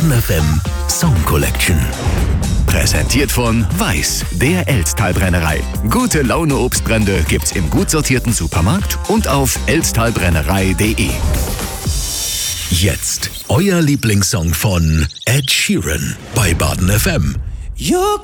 Baden FM Song Collection. Präsentiert von Weiß, der Elsttalbrennerei. Gute Laune Obstbrände gibt's im gut sortierten Supermarkt und auf elsttalbrennerei.de. Jetzt euer Lieblingssong von Ed Sheeran bei Baden FM. You